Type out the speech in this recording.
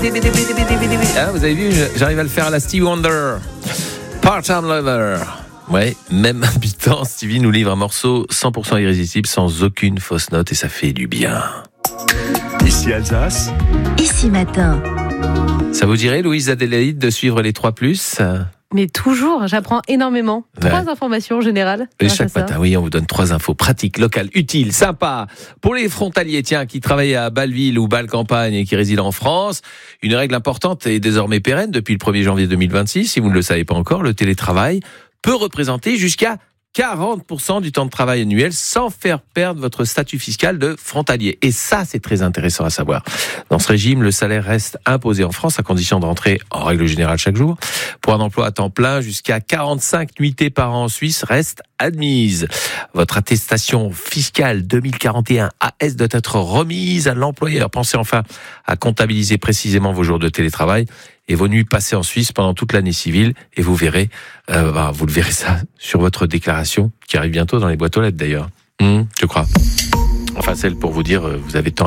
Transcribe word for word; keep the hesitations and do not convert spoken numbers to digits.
Ah, vous avez vu, j'arrive à le faire à la Stevie Wonder. Part-time lover. Ouais, même habitant, Stevie nous livre un morceau cent pour cent irrésistible, sans aucune fausse note, et ça fait du bien. Ici Alsace. Ici Matin. Ça vous dirait, Louise Adélaïde, de suivre les trois plus ? Mais toujours, j'apprends énormément. Ouais. Trois informations générales. Et grâce à chaque ça. matin, oui, on vous donne trois infos pratiques, locales, utiles, sympas. Pour les frontaliers, tiens, qui travaillent à Bâle-Ville ou Bâle-Campagne et qui résident en France, une règle importante est désormais pérenne depuis le premier janvier deux mille vingt-six. Si vous ne le savez pas encore, le télétravail peut représenter jusqu'à quarante pour cent du temps de travail annuel sans faire perdre votre statut fiscal de frontalier. Et ça, c'est très intéressant à savoir. Dans ce régime, le salaire reste imposé en France à condition de rentrer en règle générale chaque jour. Pour un emploi à temps plein, jusqu'à quarante-cinq nuitées par an en Suisse reste admise. Votre attestation fiscale deux mille quarante et un A S doit être remise à l'employeur. Pensez enfin à comptabiliser précisément vos jours de télétravail et vos nuits passées en Suisse pendant toute l'année civile, et vous verrez, euh, bah, vous le verrez ça sur votre déclaration, qui arrive bientôt dans les boîtes aux lettres d'ailleurs. Mmh, je crois. Enfin, celle pour vous dire, euh, vous avez tant